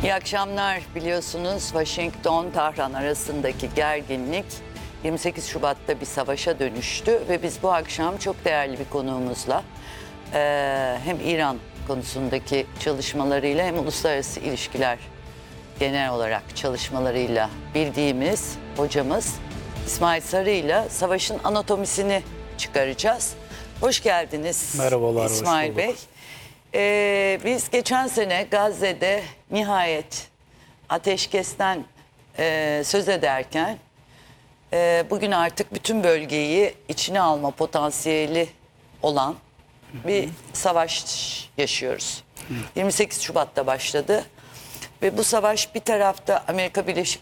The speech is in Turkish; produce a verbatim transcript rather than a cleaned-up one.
İyi akşamlar. Biliyorsunuz Washington-Tahran arasındaki gerginlik yirmi sekiz Şubat'ta bir savaşa dönüştü ve biz bu akşam çok değerli bir konuğumuzla e, hem İran konusundaki çalışmalarıyla hem uluslararası ilişkiler genel olarak çalışmalarıyla bildiğimiz hocamız İsmail Sarı ile savaşın anatomisini çıkaracağız. Hoş geldiniz. Merhabalar, İsmail hoş Bey. bulduk. Ee, biz geçen sene Gazze'de nihayet ateşkesten e, söz ederken e, bugün artık bütün bölgeyi içine alma potansiyeli olan bir savaş yaşıyoruz. yirmi sekiz Şubat'ta başladı ve bu savaş bir tarafta Amerika Birleşik